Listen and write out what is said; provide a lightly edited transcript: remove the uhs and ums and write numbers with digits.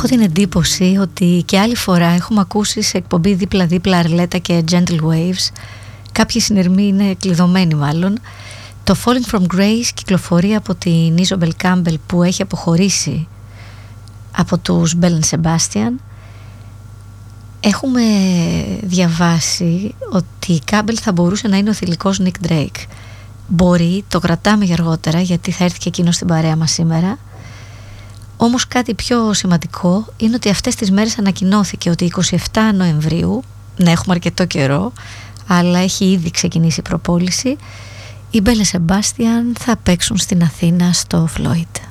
Έχω την εντύπωση ότι και άλλη φορά έχουμε ακούσει σε εκπομπή δίπλα-δίπλα Αρλέτα και Gentle Waves, κάποιοι συνειρμοί είναι κλειδωμένοι μάλλον. Το Falling from Grace κυκλοφορεί από την Isabel Campbell που έχει αποχωρήσει από τους Bell & Sebastian. Έχουμε διαβάσει ότι η Campbell θα μπορούσε να είναι ο θηλυκός Nick Drake. Μπορεί, το κρατάμε για αργότερα γιατί θα έρθει και εκείνο στην παρέα μας σήμερα. Όμως κάτι πιο σημαντικό είναι ότι αυτές τις μέρες ανακοινώθηκε ότι 27 Νοεμβρίου, να έχουμε αρκετό καιρό, αλλά έχει ήδη ξεκινήσει η προπόληση, οι Bell & Sebastian θα παίξουν στην Αθήνα στο Floyd.